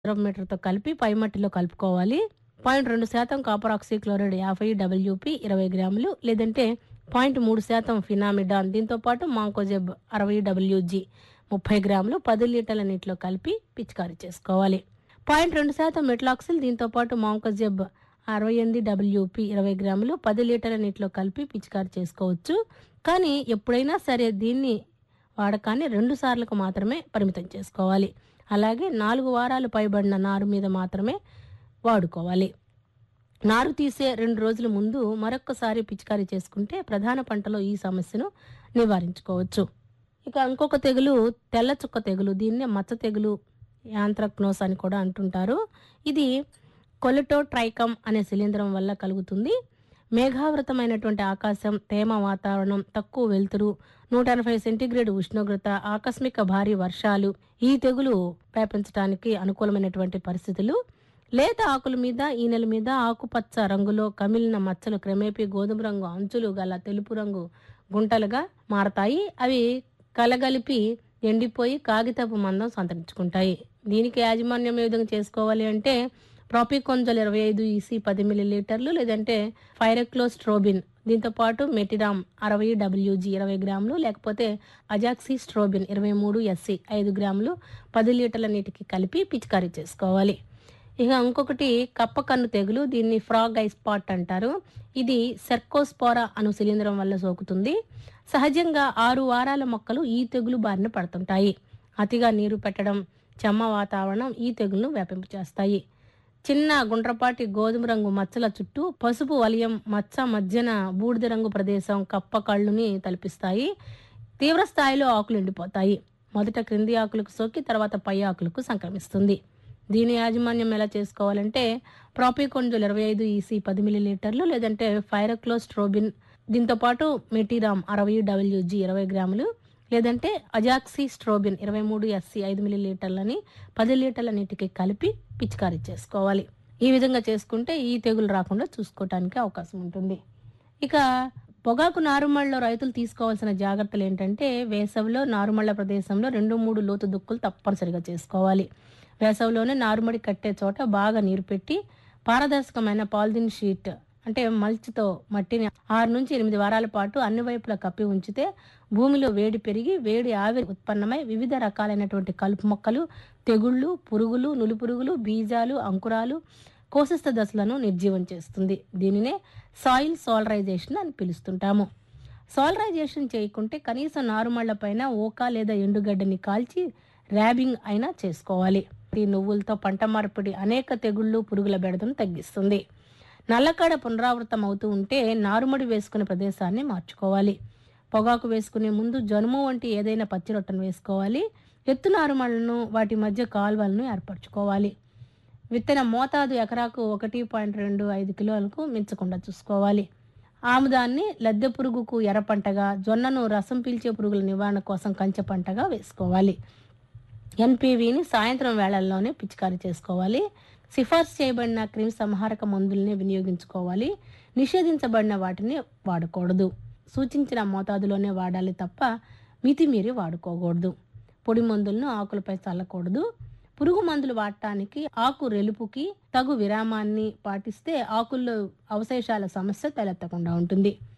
మీటర్తో కలిపి పై మట్టిలో కలుపుకోవాలి. 0.2% కాపర్ ఆక్సీక్లోరైడ్ 50 డబ్ల్యూపీ 20 గ్రాములు లేదంటే 0.3% ఫినామిడాన్ దీంతో పాటు మాంకోజెబ్ 60 డబ్ల్యూజీ 30 గ్రాములు 10 లీటర్ల నీటిలో కలిపి పిచికారీ చేసుకోవాలి. 0.2% మెట్లాక్సిల్ దీంతో పాటు మాంకోజెబ్ 68 డబ్ల్యూపీ 20 గ్రాములు 10 లీటర్ల నీటిలో కలిపి పిచికారీ చేసుకోవచ్చు. కానీ ఎప్పుడైనా సరే దీన్ని వాడకాన్ని 2 సార్లకు మాత్రమే పరిమితం చేసుకోవాలి. అలాగే 4 వారాలు పైబడిన నారు మీద మాత్రమే వాడుకోవాలి. నారు తీసే 2 రోజుల ముందు మరొక్కసారి పిచికారీ చేసుకుంటే ప్రధాన పంటలో ఈ సమస్యను నివారించుకోవచ్చు. ఇక ఇంకొక తెగులు తెల్ల చుక్క తెగులు. దీన్నే మచ్చ తెగులు యాంత్రక్నోస్ అని కూడా అంటుంటారు. ఇది కొలిటోట్రైకమ్ అనే శిలీంధ్రం వల్ల కలుగుతుంది. మేఘావృతమైనటువంటి ఆకాశం, తేమ వాతావరణం, తక్కువ వెలుతురు, 180 సెంటీగ్రేడ్ ఉష్ణోగ్రత, ఆకస్మిక భారీ వర్షాలు ఈ తెగులు వ్యాపించడానికి అనుకూలమైనటువంటి పరిస్థితులు. లేత ఆకుల మీద, ఈనెల మీద ఆకుపచ్చ రంగులో కమిలిన మచ్చలు క్రమేపీ గోధుమ రంగు అంచులు గల తెలుపు రంగు గుంటలుగా మారతాయి. అవి కలగలిపి ఎండిపోయి కాగితపు మందం సంతరించుకుంటాయి. దీనికి యాజమాన్యం ఏ విధంగా చేసుకోవాలి అంటే ప్రాపికొంజల్ 25 ఈసీ 10 మిల్లీలీటర్లు లేదంటే ఫైరక్లోస్ట్రోబిన్ దీంతో పాటు మెటిరామ్ 60 డబ్ల్యూజీ 20 గ్రాములు లేకపోతే అజాక్సిస్ట్రోబిన్ 23 ఎస్సీ 5 గ్రాములు 10 లీటర్ల నీటికి కలిపి పిచికారీ చేసుకోవాలి. ఇక ఇంకొకటి కప్ప కన్ను తెగులు. దీన్ని ఫ్రాగ్ ఐ స్పాట్ అంటారు. ఇది సెర్కోస్పోరా అను శిలీంధ్రం వల్ల సోకుతుంది. సహజంగా 6 వారాల మొక్కలు ఈ తెగులు బారిన పడుతుంటాయి. అతిగా నీరు పెట్టడం, చెమ్మ వాతావరణం ఈ తెగులను వ్యాపింపచేస్తాయి. చిన్న గుండ్రపాటి గోధుమ రంగు మచ్చల చుట్టూ పసుపు వలయం మచ్చ మధ్యన బూడిద రంగు ప్రదేశం కప్ప కళ్ళుని తలపిస్తాయి. తీవ్ర స్థాయిలో ఆకులు ఎండిపోతాయి. మొదట క్రింది ఆకులకు సోకి తర్వాత పై ఆకులకు సంక్రమిస్తుంది. దీని యాజమాన్యం ఎలా చేసుకోవాలంటే ప్రాపికొంజల్ 25 ఈసీ 10 మిల్లీలీటర్లు లేదంటే ఫైరక్లోస్ట్రోబిన్ దీంతో పాటు మెటిరామ్ 60 డబ్ల్యూజీ 20 గ్రాములు లేదంటే అజాక్సిస్ట్రోబిన్ 23 ఎస్సీ 5 మిల్లీలీటర్లని 10 లీటర్ల నీటికి కలిపి పిచికారీ చేసుకోవాలి. ఈ విధంగా చేసుకుంటే ఈ తెగులు రాకుండా చూసుకోవటానికి అవకాశం ఉంటుంది. ఇక పొగాకు నారుమళ్ళలో రైతులు తీసుకోవాల్సిన జాగ్రత్తలు ఏంటంటే వేసవిలో నారుమళ్ళ ప్రదేశంలో 2-3 లోతు దుక్కులు తప్పనిసరిగా చేసుకోవాలి. వేసవిలోనే నారుమడి కట్టే చోట బాగా నీరు పెట్టి పారదర్శకమైన పాలిథిన్ షీట్ అంటే మల్చ్తో మట్టిని 6-8 వారాల పాటు అన్ని వైపులా కప్పి ఉంచితే భూమిలో వేడి పెరిగి వేడి ఆవిరి ఉత్పన్నమై వివిధ రకాలైనటువంటి కలుపు మొక్కలు, తెగుళ్ళు, పురుగులు, నులిపురుగులు, బీజాలు, అంకురాలు, కోశస్థ దశలను నిర్జీవం చేస్తుంది. దీనినే సాయిల్ సోలరైజేషన్ అని పిలుస్తుంటాము. సోలరైజేషన్ చేయకుంటే కనీసం నారుమళ్ల పైన ఓక లేదా ఎండుగడ్డని కాల్చి ర్యాబింగ్ అయినా చేసుకోవాలి. ఈ నువ్వులతో పంట మార్పిడి అనేక తెగుళ్ళు, పురుగుల బెడదను తగ్గిస్తుంది. నల్లకాడ పునరావృతం అవుతూ ఉంటే నారుమడి వేసుకునే ప్రదేశాన్ని మార్చుకోవాలి. పొగాకు వేసుకునే ముందు జనుము వంటి ఏదైనా పచ్చి రొట్టెను వేసుకోవాలి. ఎత్తు నారుమళ్లను వాటి మధ్య కాల్వలను ఏర్పరచుకోవాలి. విత్తన మోతాదు ఎకరాకు 1.25 కిలోలకు మించకుండా చూసుకోవాలి. ఆముదాన్ని లద్దె పురుగుకు ఎర్ర పంటగా, జొన్నను రసం పీల్చే పురుగుల నివారణ కోసం కంచె పంటగా వేసుకోవాలి. ఎన్పివిని సాయంత్రం వేళల్లోనే పిచికారీ చేసుకోవాలి. సిఫార్సు చేయబడిన క్రిమి సంహారక మందుల్ని వినియోగించుకోవాలి. నిషేధించబడిన వాటిని వాడకూడదు. సూచించిన మోతాదులోనే వాడాలి తప్ప మితిమీరి వాడుకోకూడదు. పొడి మందులను ఆకులపై చల్లకూడదు. పురుగు మందులు వాడటానికి ఆకు రెలుపుకి తగు విరామాన్ని పాటిస్తే ఆకుల్లో అవశేషాల సమస్య తలెత్తకుండా ఉంటుంది.